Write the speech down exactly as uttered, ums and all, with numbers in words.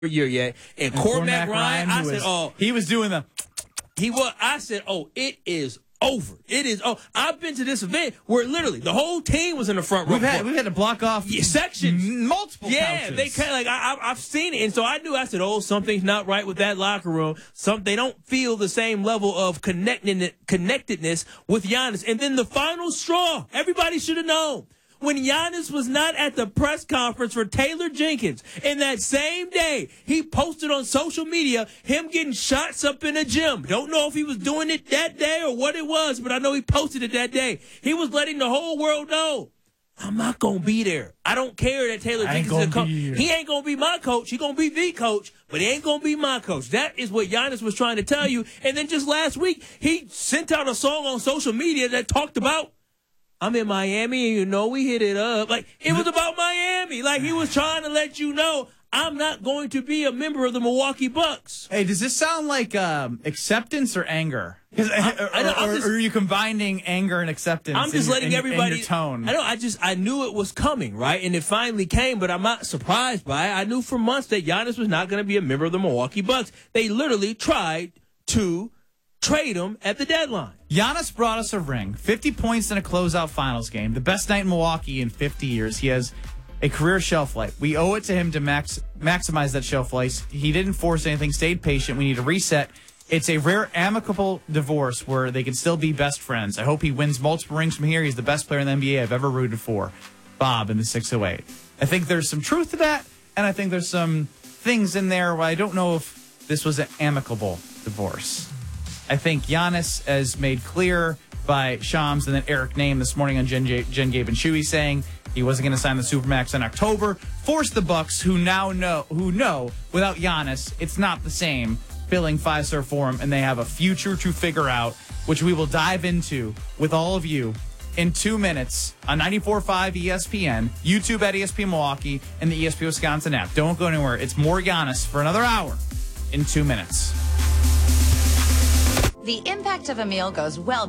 year yet. And, and Cormac, Cormac Ryan, Ryan I said, was, oh. He was doing the. He was. I said, oh, it is over. It is. Oh, I've been to this event where literally the whole team was in the front row. We've had, we've had to block off yeah, sections. Multiple Yeah, couches. they kind of like, I, I, I've seen it. And so I knew, I said, oh, something's not right with that locker room. Some, they don't feel the same level of connected, connectedness with Giannis. And then the final straw, everybody should have known. When Giannis was not at the press conference for Taylor Jenkins, in that same day, he posted on social media him getting shots up in a gym. Don't know if he was doing it that day or what it was, but I know he posted it that day. He was letting the whole world know, I'm not going to be there. I don't care that Taylor Jenkins is a coach. He ain't going to be my coach. He going to be the coach, but he ain't going to be my coach. That is what Giannis was trying to tell you. And then just last week, he sent out a song on social media that talked about, I'm in Miami, and you know we hit it up. Like, it was about Miami. Like, he was trying to let you know, I'm not going to be a member of the Milwaukee Bucks. Hey, does this sound like um, acceptance or anger? I, or, I know, or, just, or are you combining anger and acceptance? I'm just in, letting in, everybody. In your tone. I know. I just I knew it was coming, right? And it finally came, but I'm not surprised by it. I knew for months that Giannis was not going to be a member of the Milwaukee Bucks. They literally tried to trade him at the deadline. Giannis brought us a ring, fifty points in a closeout finals game, the best night in Milwaukee in fifty years. He has a career shelf life. We owe it to him to max maximize that shelf life. He didn't force anything, stayed patient. We need to reset. It's a rare amicable divorce where they can still be best friends. I hope he wins multiple rings from here. He's the best player in the N B A I've ever rooted for. Bob in the six oh eight. I think there's some truth to that, and I think there's some things in there where I don't know if this was an amicable divorce. I think Giannis, as made clear by Shams and then Eric Name this morning on Jen, J- Jen Gabe and Chewy, saying he wasn't going to sign the Supermax in October, forced the Bucks, who now know, who know without Giannis, it's not the same, filling Fiserv Forum, and they have a future to figure out, which we will dive into with all of you in two minutes on ninety-four point five E S P N, YouTube at E S P N Milwaukee, and the E S P N Wisconsin app. Don't go anywhere. It's more Giannis for another hour in two minutes. The impact of a meal goes well beyond